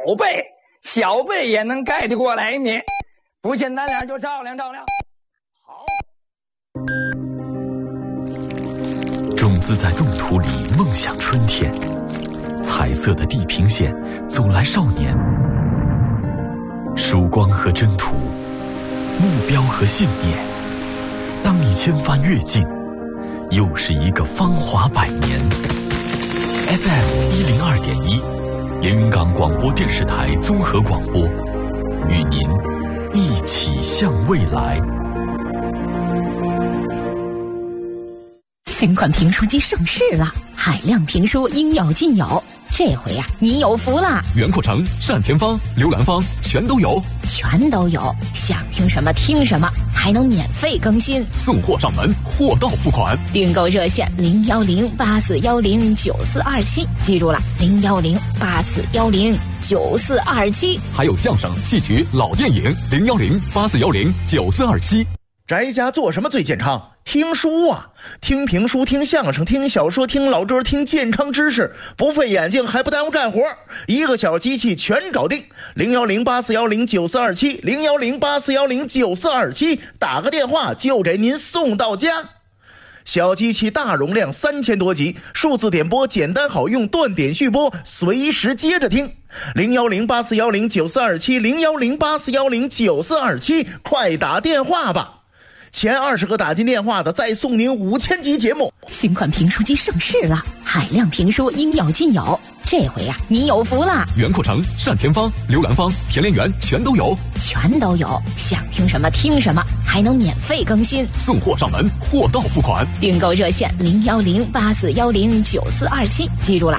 辈，小辈也能盖得过来你。不信咱俩就照亮照亮。好。 种子在冻土里梦想春天，彩色的地平线走来少年，曙光和征途，目标和信念。当你千帆越尽，又是一个芳华百年。FM 102.1，连云港广播电视台综合广播，与您一起向未来。 新款评书机上市了，海量评书应有尽有。这回呀，你有福了！ 袁阔成、单田芳、刘兰芳全都有， 全都有。想听什么听什么，还能免费更新， 送货上门，货到付款。 订购热线01084109427，记住了，01084109427。 还有相声、戏曲、老电影01084109427。 宅家做什么最健康？听书啊，听评书，听相声，听小说，听老歌，听健康知识，不费眼睛还不耽误干活，一个小机器全搞定。01084109427 01084109427，打个电话就给您送到家。小机器大容量3000多集，数字点播简单好用，断点续播，随时接着听。01084109427 01084109427，快打电话吧。前20个打进电话的再送您5000集节目。 新款评书机上市了，海量评书应有尽有。这回呀，你有福了！ 袁阔成、单田芳、刘兰芳、田连元全都有， 全都有。想听什么听什么，还能免费更新， 送货上门，货到付款。 订购热线01084109427，记住了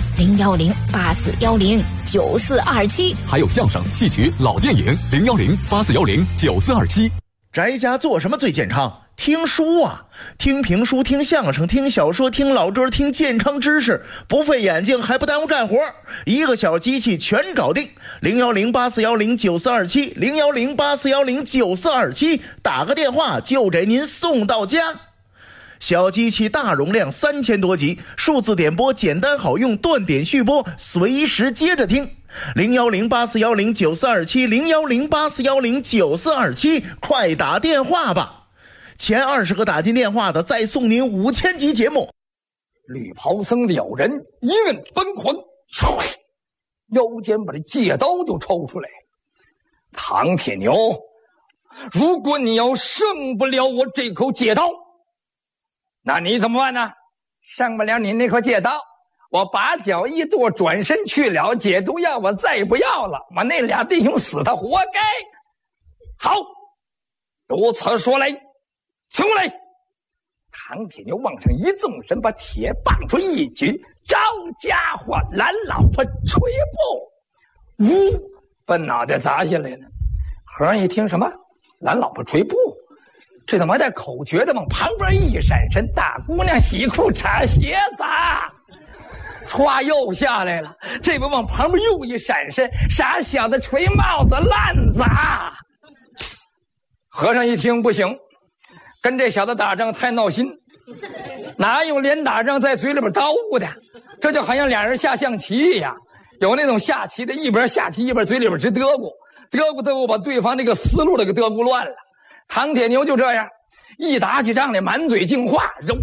，01084109427。 还有相声、戏曲、老电影01084109427。 宅家做什么最健康？听书啊，听评书，听相声，听小说，听老歌，听健康知识，不费眼睛还不耽误干活，一个小机器全搞定。01084109427 01084109427，打个电话就给您送到家。小机器大容量3000多集，数字点播简单好用，断点续播，随时接着听。01084109427 01084109427，快打电话吧。前20个打进电话的再送您5000集节目。 绿袍僧了人一摁崩狂，腰间把这戒刀就抽出来。唐铁牛，如果你要胜不了我这口戒刀，那你怎么办呢？胜不了你那口戒刀，我把脚一跺，转身去了，解毒药我再不要了，我那俩弟兄死他活该。好，如此说来，请过来。唐铁牛往上一纵身，把铁棒槌一举，招家伙蓝老婆锤步，呜，把脑袋砸下来了。和尚一听什么蓝老婆锤步，这他妈带口诀的往旁边一闪身，大姑娘洗裤衩鞋子歘又下来了，这回往旁边又一闪身，傻小子锤帽子烂砸。和尚一听不行，跟这小子打仗太闹心，哪有连打仗在嘴里边叨咕的？这就好像俩人下象棋一样，有那种下棋的一边下棋一边嘴里边直嘚咕，嘚咕把对方这个思路给嘚咕乱了。唐铁牛就这样，一打起仗来满嘴净话，肉，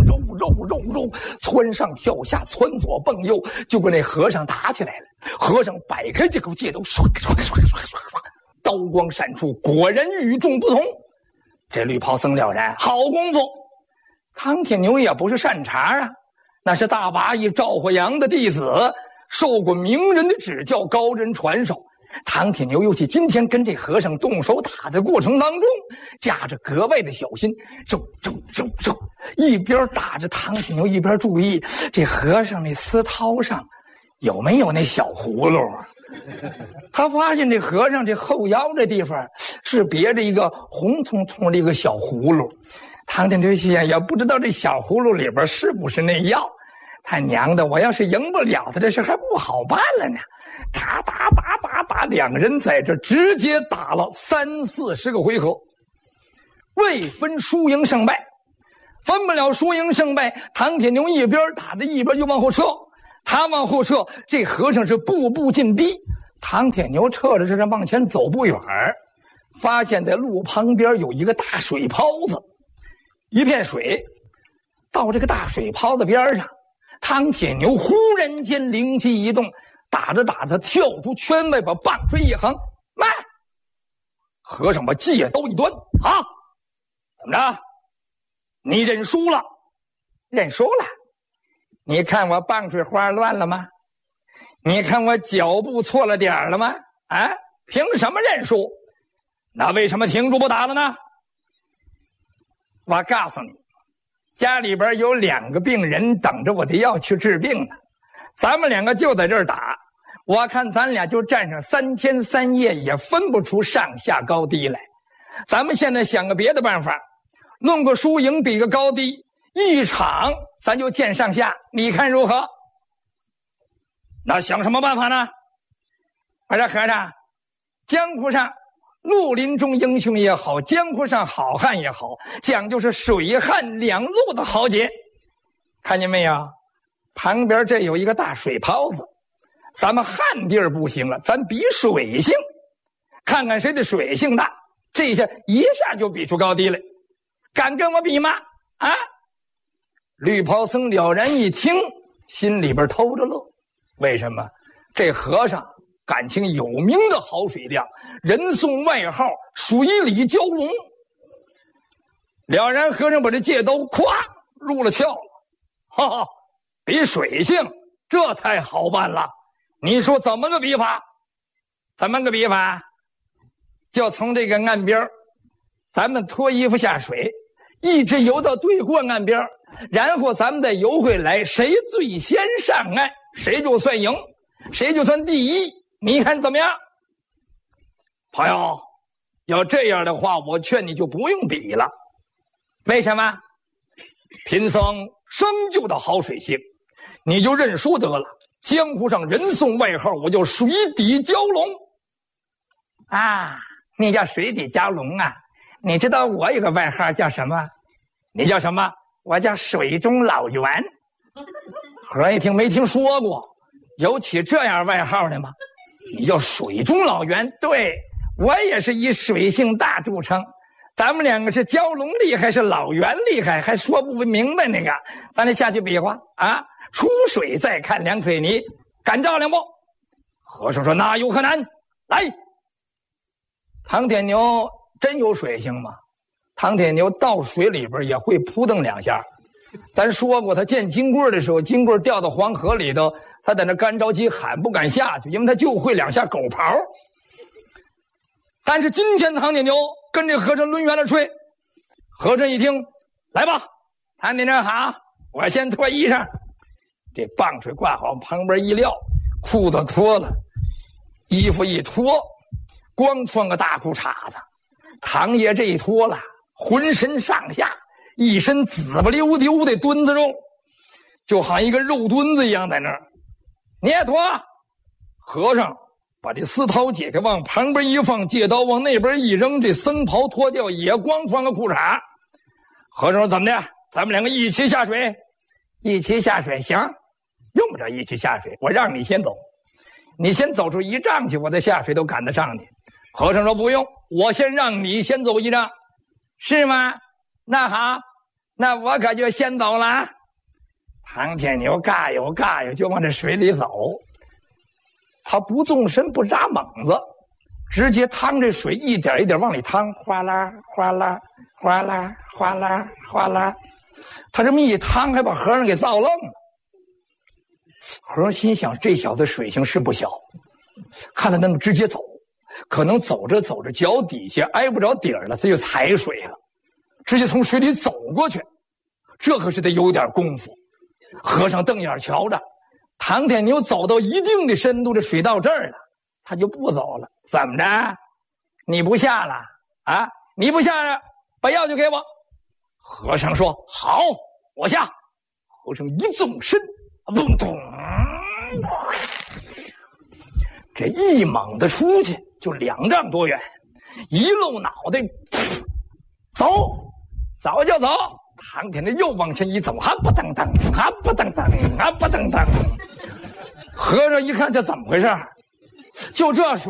蹿上跳下，蹿左蹦右，就跟那和尚打起来了。和尚摆开这口戒刀，刀光闪出，果然与众不同。这绿袍僧了然，好功夫！唐铁牛也不是善茬啊，那是大衙役赵火阳的弟子，受过名人的指教，高人传授。唐铁牛尤其今天跟这和尚动手打的过程当中，架着格外的小心，一边打着唐铁牛，一边注意这和尚那丝绦上有没有那小葫芦。他发现这和尚这后腰这地方是别着一个红彤彤的一个小葫芦，唐铁牛心也不知道这小葫芦里边是不是那药。他娘的，我要是赢不了他，这事还不好办了呢。打，两个人在这直接打了30-40个回合，未分输赢胜败，分不了输赢胜败。唐铁牛一边打着一边就往后撤，他往后撤，这和尚是步步进逼， 唐铁牛撤着这往前走不远，发现在路旁边有一个大水泡子，一片水。到这个大水泡子边上，唐铁牛忽然间灵机一动，打着打着跳出圈外，把棒槌一横，慢！和尚把戒刀一端，啊，怎么着？你认输了？认输了？你看我棒槌花乱了吗？你看我脚步错了点了吗？啊，凭什么认输？那为什么停住不打了呢？我告诉你，家里边有2个病人等着我的药去治病呢，咱们2个就在这儿打，我看咱俩就战上3天3夜也分不出上下高低来。咱们现在想个别的办法，弄个输赢，比个高低，一场咱就见上下，你看如何？那想什么办法呢？我说和尚，江湖上绿林中英雄也好，江湖上好汉也好，讲究是水旱两路的豪杰。看见没有？旁边这有一个大水泡子，咱们旱地儿不行了，咱比水性，看看谁的水性大，这一下就比出高低来。敢跟我比吗？啊！绿袍僧了然一听，心里边偷着乐。为什么？这和尚感情有名的好水量，人送外号水里蛟龙。了然和尚把这戒刀咵入了鞘了，哈哈，比水性，这太好办了。你说怎么个比法？怎么个比法？就从这个岸边，咱们脱衣服下水，一直游到对过岸边，然后咱们再游回来，谁最先上岸，谁就算赢，谁就算第一。你看怎么样？朋友，要这样的话，我劝你就不用比了。为什么？贫僧生就的好水性，你就认输得了。江湖上人送外号，我叫水底蛟龙。啊，你叫水底蛟龙啊？你知道我有个外号叫什么？你叫什么？我叫水中老猿。和尚一听没听说过，有起这样外号的吗？你叫水中老猿？对，我也是以水性大著称。咱们2个是蛟龙厉害，是老猿厉害，还说不明白那个。咱得下去比划啊！出水再看2腿泥，敢照亮不？和尚说那有何难？来！唐铁牛真有水性吗？唐铁牛到水里边也会扑腾2下。咱说过，他见金棍的时候，金棍掉到黄河里头，他在那干着急喊，不敢下去，因为他就会2下狗刨。但是今天唐铁牛跟这和尚抡圆了吹，和尚一听，来吧，唐铁牛好，我先脱衣裳。这棒槌挂好，旁边一撂，裤子脱了，衣服一脱，光穿个大裤衩子。唐爷这一脱了，浑身上下一身紫不溜丢的墩子肉，就好像一个肉墩子一样在那儿。你也脱。和尚把这丝绦解开，往旁边一放，戒刀往那边一扔，这僧袍脱掉，也光穿个裤衩。和尚说怎么的？咱们2个一起下水？一起下水行，用不着一起下水，我让你先走，你先走出1丈去，我再下水都赶得上你。和尚说不用，我先让你先走1丈，是吗？那好，那我可就先走了。唐铁牛嘎悠嘎悠就往这水里走，他不纵身不扎猛子，直接趟这水一点一点往里趟，哗啦哗啦哗啦哗啦哗啦，他这么一趟还把和尚给造愣了。和尚心想，这小子水性是不小，看他那么直接走，可能走着走着脚底下挨不着底儿了，他就踩水了，直接从水里走过去，这可是得有点功夫。和尚瞪眼瞧着，唐铁牛走到一定的深度，这水到这儿了，他就不走了。怎么着？你不下了啊？你不下了，把药就给我。和尚说好，我下。和尚一纵身，咚咚，这一猛的出去就2丈多远，一露脑袋，走，走就走。唐铁牛又往前一走，哈不噔噔，哈不噔噔，哈不噔噔。和尚一看这怎么回事？ 就这说。